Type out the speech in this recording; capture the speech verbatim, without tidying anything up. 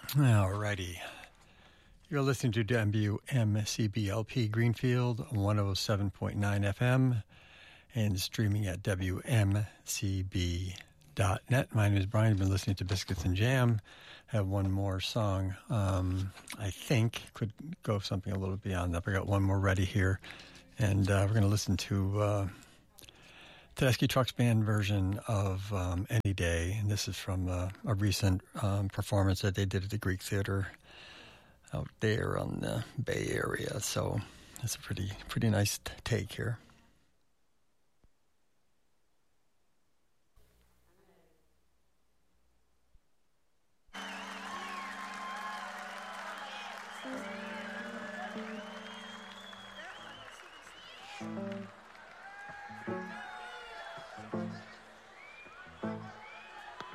Alrighty. You're listening to W M C B L P Greenfield, one oh seven point nine F M, and streaming at W M C B dot net. My name is Brian. I've been listening to Biscuits and Jam. I have one more song, um, I think, could go something a little beyond that. I got one more ready here, and uh, we're going to listen to uh, Tedeschi Trucks Band version of um, Any Day, and this is from uh, a recent um, performance that they did at the Greek Theater out there on the Bay Area. So it's a pretty pretty nice take here.